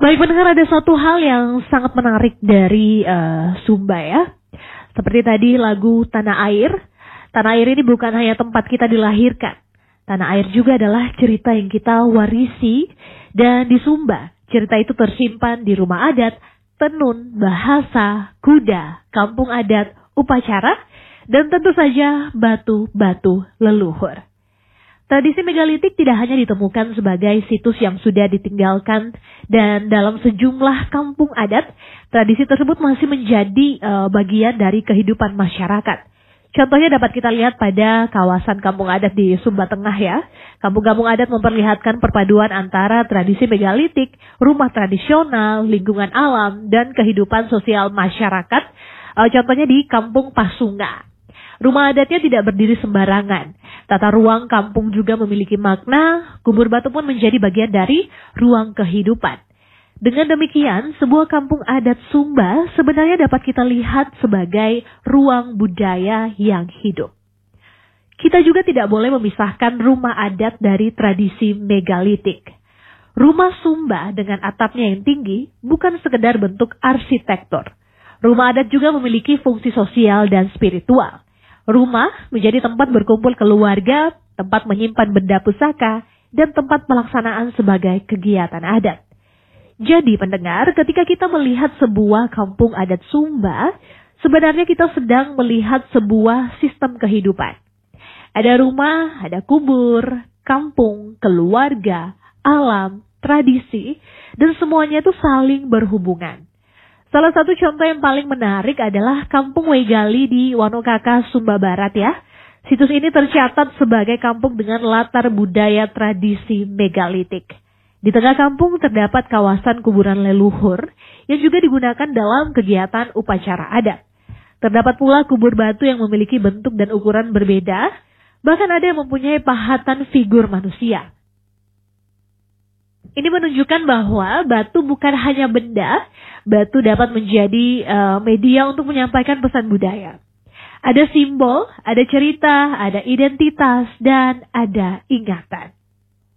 Baik pendengar, ada suatu hal yang sangat menarik dari Sumba ya. Seperti tadi lagu Tanah Air. Tanah Air ini bukan hanya tempat kita dilahirkan. Tanah Air juga adalah cerita yang kita warisi. Dan di Sumba, cerita itu tersimpan di rumah adat, tenun, bahasa, kuda, kampung adat, upacara, dan tentu saja batu-batu leluhur. Tradisi megalitik tidak hanya ditemukan sebagai situs yang sudah ditinggalkan, dan dalam sejumlah kampung adat, tradisi tersebut masih menjadi bagian dari kehidupan masyarakat. Contohnya dapat kita lihat pada kawasan kampung adat di Sumba Tengah ya. Kampung-kampung adat memperlihatkan perpaduan antara tradisi megalitik, rumah tradisional, lingkungan alam, dan kehidupan sosial masyarakat. Contohnya di Kampung Pasunga. Rumah adatnya tidak berdiri sembarangan. Tata ruang kampung juga memiliki makna, kubur batu pun menjadi bagian dari ruang kehidupan. Dengan demikian, sebuah kampung adat Sumba sebenarnya dapat kita lihat sebagai ruang budaya yang hidup. Kita juga tidak boleh memisahkan rumah adat dari tradisi megalitik. Rumah Sumba dengan atapnya yang tinggi bukan sekedar bentuk arsitektur. Rumah adat juga memiliki fungsi sosial dan spiritual. Rumah menjadi tempat berkumpul keluarga, tempat menyimpan benda pusaka, dan tempat pelaksanaan sebagai kegiatan adat. Jadi pendengar, ketika kita melihat sebuah kampung adat Sumba, sebenarnya kita sedang melihat sebuah sistem kehidupan. Ada rumah, ada kubur, kampung, keluarga, alam, tradisi, dan semuanya itu saling berhubungan. Salah satu contoh yang paling menarik adalah Kampung Wegali di Wanokaka, Sumba Barat ya. Situs ini tercatat sebagai kampung dengan latar budaya tradisi megalitik. Di tengah kampung terdapat kawasan kuburan leluhur yang juga digunakan dalam kegiatan upacara adat. Terdapat pula kubur batu yang memiliki bentuk dan ukuran berbeda, bahkan ada yang mempunyai pahatan figur manusia. Ini menunjukkan bahwa batu bukan hanya benda, batu dapat menjadi media untuk menyampaikan pesan budaya. Ada simbol, ada cerita, ada identitas, dan ada ingatan.